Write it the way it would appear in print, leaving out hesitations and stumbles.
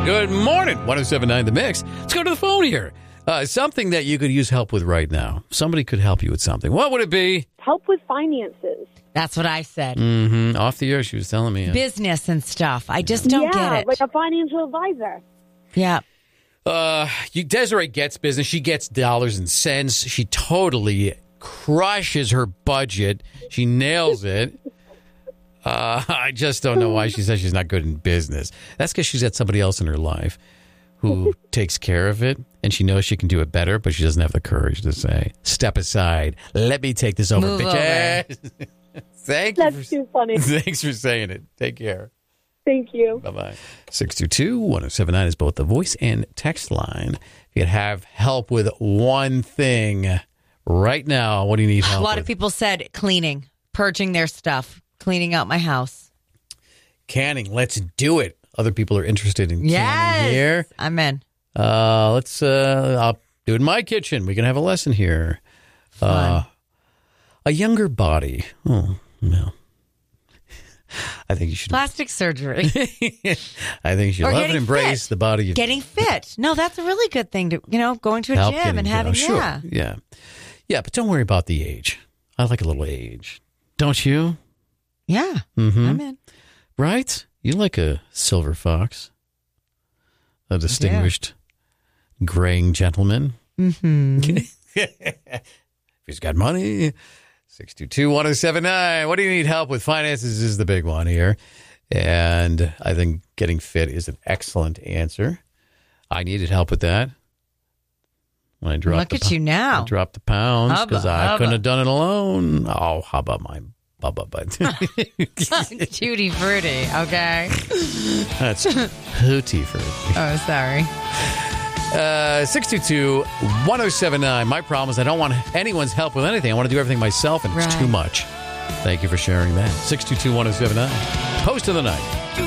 Good morning. 107.9 The Mix. Let's go to the phone here. Something that you could use help with right now. Somebody could help you with something. What would it be? Help with finances. That's what I said. Mm-hmm. Off the air, she was telling me. Business and stuff. I just don't get it. Like a financial advisor. Yeah. Desiree gets business. She gets dollars and cents. She totally crushes her budget. She nails it. I just don't know why she says she's not good in business. That's because she's got somebody else in her life who takes care of it, and she knows she can do it better, but she doesn't have the courage to say, step aside. Let me take this over, Move bitches. That's too funny. Thanks for saying it. Take care. Thank you. Bye-bye. 622-1079 is both the voice and text line. If you have help with one thing right now, what do you need help with? A lot of people said cleaning, purging their stuff, cleaning out my house. Canning. Let's do it. Other people are interested in canning here. I'm in. I'll do it in my kitchen. We can have a lesson here. A younger body. Oh, no. I think you should. Plastic surgery. I think you should love and embrace the body. Getting fit. No, that's a really good thing to, going to a gym and having, sure. Yeah. Yeah, but don't worry about the age. I like a little age. Don't you? Yeah. Mm-hmm. I'm in. Right? You like a silver fox. A distinguished graying gentleman. Mm-hmm. If he's got money. 622-1079. What do you need help with? Finances is the big one here. And I think getting fit is an excellent answer. I needed help with that. When I dropped Look at you now. I dropped the pounds because I couldn't have done it alone. Oh, how about my bubba butt? Tutti frutti, okay? That's hooty fruity. Oh, sorry. 622-1079. My problem is I don't want anyone's help with anything. I want to do everything myself, and it's too much. Thank you for sharing that. 622-1079. Post of the night.